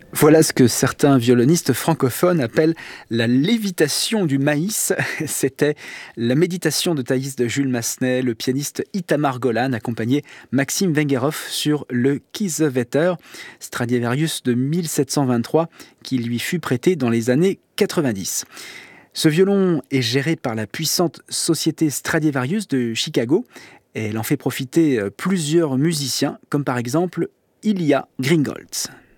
Voilà ce que certains violonistes francophones appellent la lévitation du maïs. C'était la méditation de Thaïs de Jules Massenet, le pianiste Itamar Golan accompagnait Maxime Vengerov sur le Kiesewetter, Stradivarius de 1723, qui lui fut prêté dans les années 90. Ce violon est géré par la puissante société Stradivarius de Chicago et elle en fait profiter plusieurs musiciens, comme par exemple Ilya Gringolds.